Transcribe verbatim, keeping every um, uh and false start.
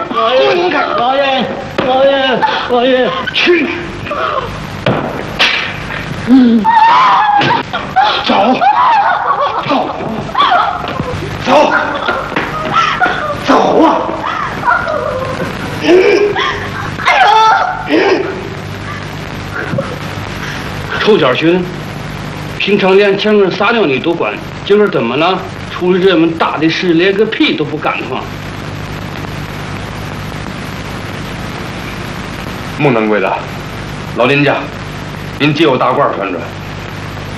老爷，老爷，老爷，老爷， 去！嗯，走，走，走，走啊！嗯， 哎呦！ 嗯， 臭脚群，平常连前面撒尿你都管，今儿怎么了？出了这么大的事，连个屁都不敢放。 孟掌柜的，老林家，您借我大褂穿穿。